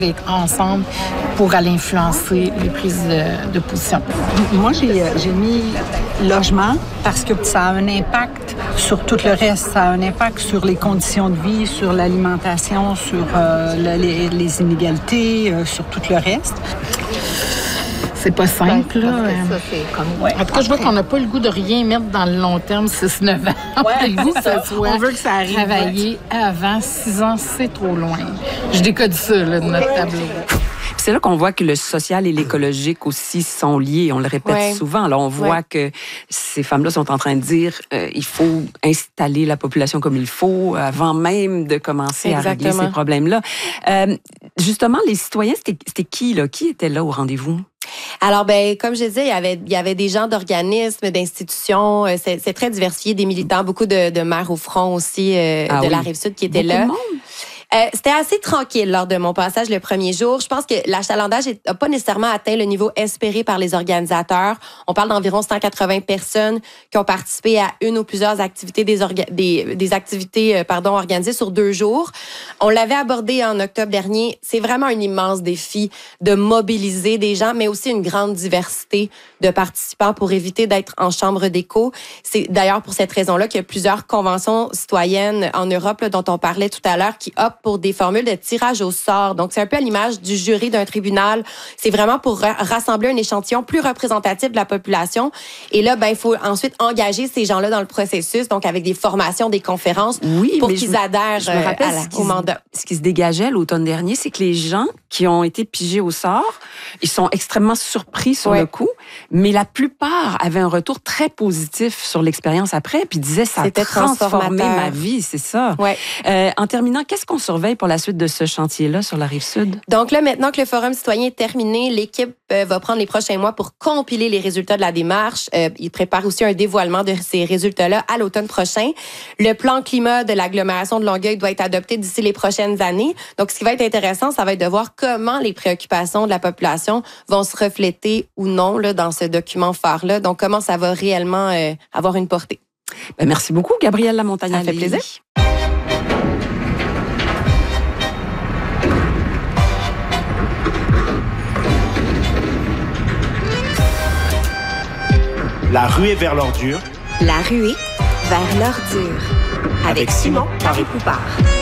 être ensemble pour aller influencer les prises de position. Moi, j'ai mis logement parce que ça a un impact sur tout le reste. Ça a un impact sur les conditions de vie, sur l'alimentation, sur les inégalités, sur tout le reste. C'est pas simple, là. Ça, c'est comme... En tout cas, je vois qu'on n'a pas le goût de rien mettre dans le long terme, 6-9 ans. On a le goût que ça soit On veut que ça arrive. Travailler avant 6 ans, c'est trop loin. Je décode ça, là, de notre tableau. C'est là qu'on voit que le social et l'écologique aussi sont liés. On le répète souvent. Alors, on voit que ces femmes-là sont en train de dire il faut installer la population comme il faut avant même de commencer à régler ces problèmes-là. Justement, les citoyens, c'était qui, là? Qui était là au rendez-vous? Alors, comme je disais, il y avait des gens d'organismes, d'institutions. C'est très diversifié, des militants, beaucoup de maires au front aussi de la Rive-Sud qui étaient là. C'était assez tranquille lors de mon passage le premier jour. Je pense que l'achalandage n'a pas nécessairement atteint le niveau espéré par les organisateurs. On parle d'environ 180 personnes qui ont participé à une ou plusieurs activités des activités organisées sur 2 jours. On l'avait abordé en octobre dernier. C'est vraiment un immense défi de mobiliser des gens, mais aussi une grande diversité de participants pour éviter d'être en chambre d'écho. C'est d'ailleurs pour cette raison-là qu'il y a plusieurs conventions citoyennes en Europe là, dont on parlait tout à l'heure qui optent pour des formules de tirage au sort. Donc, c'est un peu à l'image du jury d'un tribunal. C'est vraiment pour rassembler un échantillon plus représentatif de la population. Et là, il faut ensuite engager ces gens-là dans le processus, donc avec des formations, des conférences, pour qu'ils adhèrent au mandat. Ce qui se dégageait l'automne dernier, c'est que les gens qui ont été pigés au sort, ils sont extrêmement surpris sur le coup, mais la plupart avaient un retour très positif sur l'expérience après, puis disaient ça a transformé ma vie, c'est ça. Ouais. En terminant, qu'est-ce qu'on surveille pour la suite de ce chantier-là sur la Rive-Sud? Donc là, maintenant que le Forum citoyen est terminé, l'équipe va prendre les prochains mois pour compiler les résultats de la démarche. Il prépare aussi un dévoilement de ces résultats-là à l'automne prochain. Le plan climat de l'agglomération de Longueuil doit être adopté d'ici les prochaines années. Donc, ce qui va être intéressant, ça va être de voir comment les préoccupations de la population vont se refléter ou non là, dans ce document phare-là. Donc, comment ça va réellement avoir une portée. Merci beaucoup, Gabrielle Lamontagnale. Ça fait plaisir. La ruée vers l'ordure. La ruée vers l'ordure. Avec Simon Paré-Poupard.